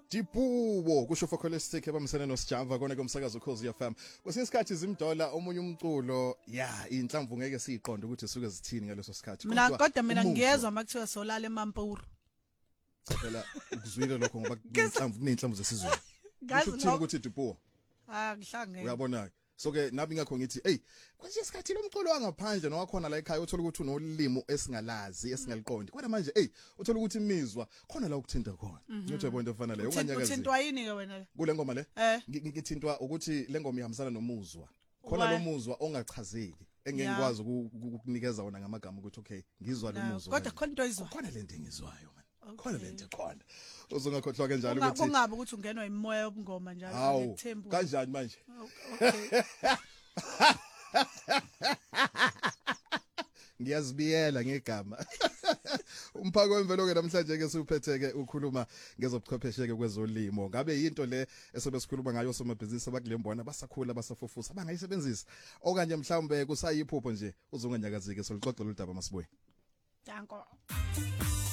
Dipuwo kusho Focolistic ebamsene noSjava kona komsakazo Ukhozi FM. Kwesinye isikhathi zimdola omunye umculo inhlamvu ngeke siyiqonde ukuthi suke zithini ngaleso sikhathi. Mina ngiyezwa makuthiwa solala eMampuru. Phela ukuzwile lokho ngoba kunenhlamvu zesizwe. Ngisho ukuthini ukuthi Dipuwo? Ngihlangene. Uyabona so ke nabi ngakho ngithi kwesinye isikhathi lo mculo wangaphandle nowakhona la ekhaya uthola ukuthi unolimo esingalazi esingaliqondi kodwa manje uthola ukuthi imizwa khona la ukuthinta khona ngithi yabona into efana leyo unganyakazi uthintwa yini ke wena kule ngoma le ngithintwa ukuthi le ngoma ihambisana nomuzwa khona lo muzwa ongachazeki engeke ngikwazi ukukunikeza wona ngamagama ukuthi okay ngizwa lo muzwa kodwa khona into izwa khona lento engizwayo man khona lento khona uzongakhohlwa kanjalo ukuthi ungabe ukuthi ungenwa imoya yobungoma njalo ngethembu kanjani manje okay ngiyazibiyela ngegama umphako wemvelo ke namhlanje ke siuphetheke ukhuluma ngezobuchwepheshe ke kwezolimo ngabe into le esobe sikhuluma ngayo somabhizinisi abakulembona basakhula basafufusa bangayisebenzisa okanye mhlawumbe kusayiphupho nje uzonganyakazike solixoxela udaba masibuye danko